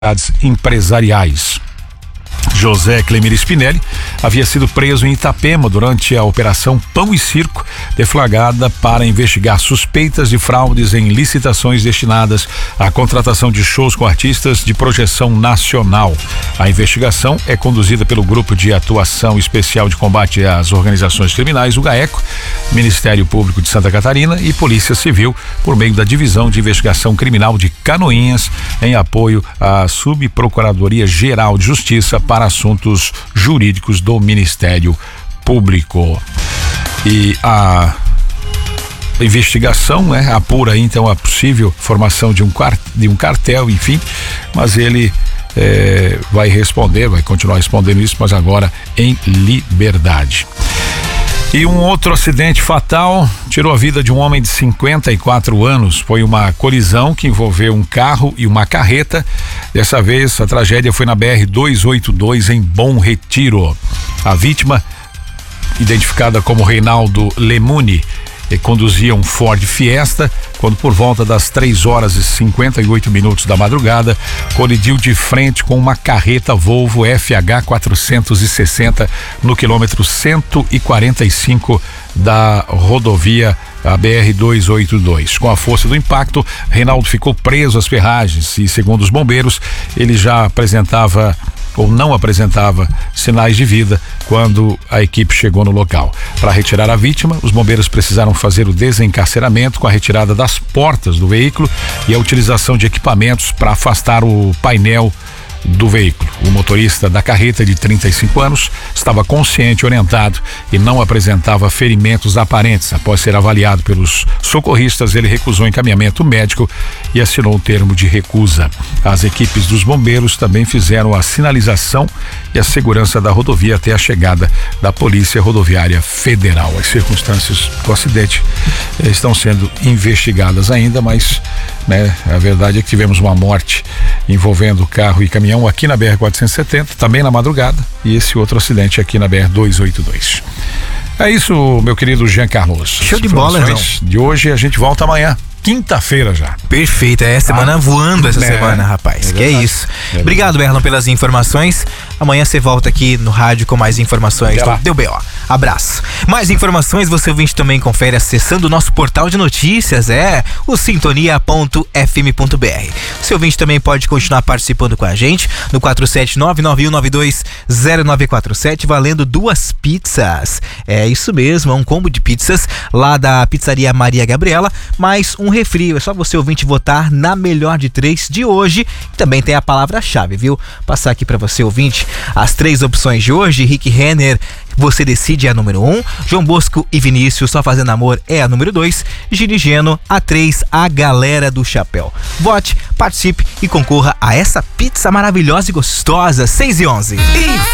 empresariais. José Clemir Spinelli havia sido preso em Itapema durante a Operação Pão e Circo, deflagrada para investigar suspeitas de fraudes em licitações destinadas à contratação de shows com artistas de projeção nacional. A investigação é conduzida pelo Grupo de Atuação Especial de Combate às Organizações Criminais, o GAECO, Ministério Público de Santa Catarina e Polícia Civil, por meio da Divisão de Investigação Criminal de Canoinhas, em apoio à Subprocuradoria-Geral de Justiça para assuntos jurídicos do Ministério Público. E a investigação, apura então a possível formação de um cartel, enfim, mas ele vai continuar respondendo isso, mas agora em liberdade. E um outro acidente fatal tirou a vida de um homem de 54 anos. Foi uma colisão que envolveu um carro e uma carreta. Dessa vez, a tragédia foi na BR-282 em Bom Retiro. A vítima, identificada como Reinaldo Lemuni, conduzia um Ford Fiesta quando, por volta das 3h58 da madrugada, colidiu de frente com uma carreta Volvo FH 460 no quilômetro 145 da rodovia a BR-282. Com a força do impacto, Reinaldo ficou preso às ferragens e, segundo os bombeiros, ele já apresentava ou não apresentava sinais de vida quando a equipe chegou no local. Para retirar a vítima, os bombeiros precisaram fazer o desencarceramento com a retirada das portas do veículo e a utilização de equipamentos para afastar o painel do veículo. O motorista da carreta, de 35 anos, estava consciente, orientado e não apresentava ferimentos aparentes. Após ser avaliado pelos socorristas, ele recusou encaminhamento médico e assinou um termo de recusa. As equipes dos bombeiros também fizeram a sinalização e a segurança da rodovia até a chegada da Polícia Rodoviária Federal. As circunstâncias do acidente estão sendo investigadas ainda, mas a verdade é que tivemos uma morte envolvendo carro e caminhão aqui na BR-470, também na madrugada, e esse outro acidente aqui na BR-282. É isso, meu querido Jean Carlos. Show de bola, irmão. De hoje a gente volta amanhã. Quinta-feira já. Perfeito, semana voando essa semana, rapaz. Que é isso. Obrigado, Berlon, pelas informações. Amanhã você volta aqui no rádio com mais informações do BO. Abraço. Mais informações você ouvinte também confere acessando o nosso portal de notícias, o sintonia.fm.br. Você ouvinte também pode continuar participando com a gente no 47991920947, valendo 2 pizzas. É isso mesmo, um combo de pizzas lá da Pizzaria Maria Gabriela, mais um refri. É só você ouvinte votar na melhor de 3 de hoje. Também tem a palavra-chave, viu? Passar aqui pra você ouvinte as 3 opções de hoje. Rick Renner, Você Decide, é a número 1. João Bosco e Vinícius, Só Fazendo Amor, é a número 2. Gini Geno, a 3, A Galera do Chapéu. Vote, participe e concorra a essa pizza maravilhosa e gostosa. 6 e 11.